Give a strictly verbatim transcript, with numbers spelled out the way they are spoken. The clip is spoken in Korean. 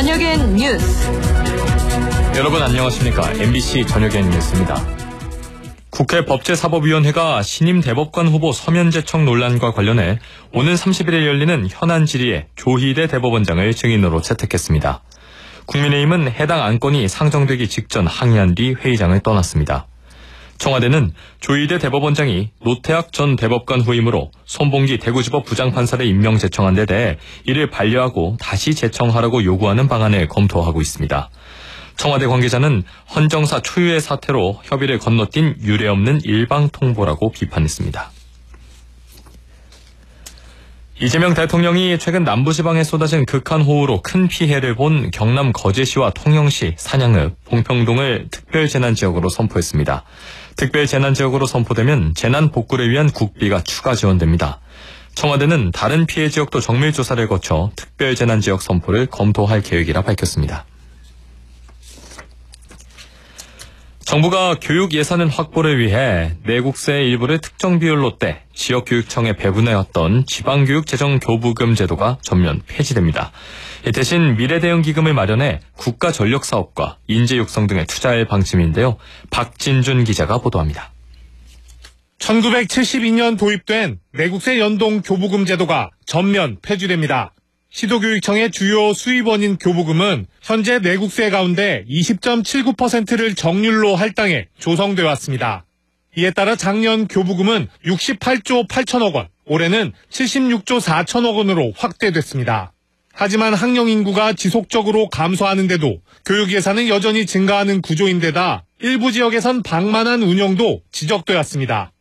저녁엔 뉴스. 여러분 안녕하십니까. 엠비씨 저녁엔 뉴스입니다. 국회 법제사법위원회가 신임 대법관 후보 서면 제청 논란과 관련해 오는 삼십일에 열리는 현안 질의에 조희대 대법원장을 증인으로 채택했습니다. 국민의힘은 해당 안건이 상정되기 직전 항의한 뒤 회의장을 떠났습니다. 청와대는 조희대 대법원장이 노태학 전 대법관 후임으로 손봉기 대구지법 부장판사를 임명 제청한 데 대해 이를 반려하고 다시 제청하라고 요구하는 방안을 검토하고 있습니다. 청와대 관계자는 헌정사 초유의 사태로 협의를 건너뛴 유례없는 일방통보라고 비판했습니다. 이재명 대통령이 최근 남부지방에 쏟아진 극한호우로 큰 피해를 본 경남 거제시와 통영시, 산양읍, 봉평동을 특별재난지역으로 선포했습니다. 특별재난지역으로 선포되면 재난 복구를 위한 국비가 추가 지원됩니다. 청와대는 다른 피해 지역도 정밀조사를 거쳐 특별재난지역 선포를 검토할 계획이라 밝혔습니다. 정부가 교육 예산을 확보를 위해 내국세의 일부를 특정 비율로 떼 지역교육청에 배분해왔던 지방교육재정교부금 제도가 전면 폐지됩니다. 대신 미래대응기금을 마련해 국가전력사업과 인재육성 등에 투자할 방침인데요. 박진준 기자가 보도합니다. 천구백칠십이 년 도입된 내국세 연동 교부금 제도가 전면 폐지됩니다. 시도교육청의 주요 수입원인 교부금은 현재 내국세 가운데 이십 점 칠구 퍼센트를 정률로 할당해 조성돼 왔습니다. 이에 따라 작년 교부금은 육십팔조 팔천억 원, 올해는 칠십육조 사천억 원으로 확대됐습니다. 하지만 학령 인구가 지속적으로 감소하는데도 교육 예산은 여전히 증가하는 구조인데다 일부 지역에선 방만한 운영도 지적돼 왔습니다.